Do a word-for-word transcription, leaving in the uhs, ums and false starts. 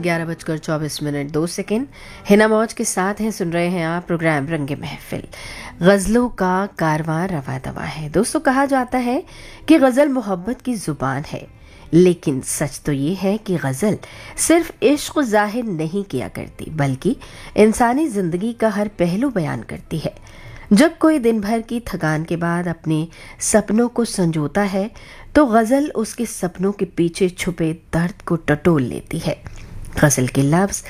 ग्यारह बजकर चौबीस मिनट दो सेकेंड हिना मौज के साथ हैं। सुन रहे हैं आप प्रोग्राम रंगे महफिल। गज़लों का कारवां रवा दवा है। दोस्तों, कहा जाता है कि गज़ल मोहब्बत की ज़ुबान है, लेकिन सच तो ये है कि गज़ल सिर्फ इश्क ज़ाहिर नहीं किया करती, बल्कि इंसानी ज़िंदगी का हर पहलू बयान करती है। जब कोई दिन भर की थकान के बाद अपने सपनों को संजोता है, तो गज़ल उसके सपनों के पीछे छुपे दर्द को टटोल लेती है। गज़ल के लफ्ज़